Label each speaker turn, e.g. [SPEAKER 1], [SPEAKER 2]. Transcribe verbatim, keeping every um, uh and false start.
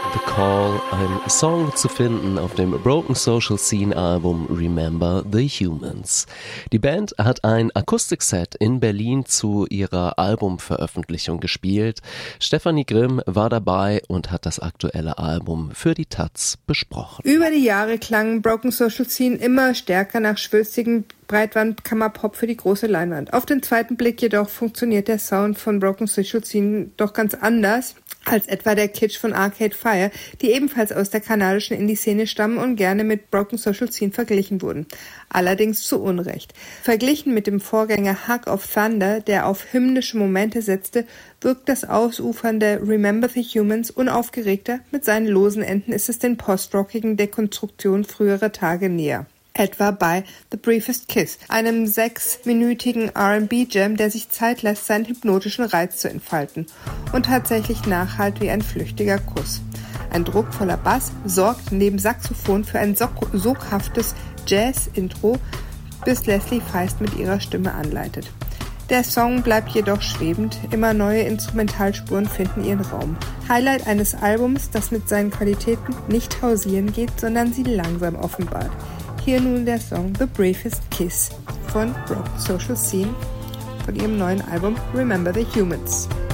[SPEAKER 1] The Call, ein Song zu finden auf dem Broken Social Scene Album Remember the Humans. Die Band hat ein Akustikset in Berlin zu ihrer Albumveröffentlichung gespielt. Stefanie Grimm war dabei und hat das aktuelle Album für die Taz besprochen.
[SPEAKER 2] Über die Jahre klang Broken Social Scene immer stärker nach schwülstigem Breitwand-Kammerpop für die große Leinwand. Auf den zweiten Blick jedoch funktioniert der Sound von Broken Social Scene doch ganz anders als etwa der Kitsch von Arcade Fire, die ebenfalls aus der kanadischen Indie-Szene stammen und gerne mit Broken Social Scene verglichen wurden. Allerdings zu Unrecht. Verglichen mit dem Vorgänger Hug of Thunder, der auf hymnische Momente setzte, wirkt das ausufernde Remember the Humans unaufgeregter. Mit seinen losen Enden ist es den postrockigen Dekonstruktionen früherer Tage näher. Etwa bei The Briefest Kiss, einem sechsminütigen R and B-Jam, der sich Zeit lässt, seinen hypnotischen Reiz zu entfalten und tatsächlich nachhallt wie ein flüchtiger Kuss. Ein druckvoller Bass sorgt neben Saxophon für ein sog- soghaftes Jazz-Intro, bis Leslie Feist mit ihrer Stimme anleitet. Der Song bleibt jedoch schwebend, immer neue Instrumentalspuren finden ihren Raum. Highlight eines Albums, das mit seinen Qualitäten nicht hausieren geht, sondern sie langsam offenbart. Hier nun der Song The Briefest Kiss von Broken Social Scene von ihrem neuen Album Remember the Humans.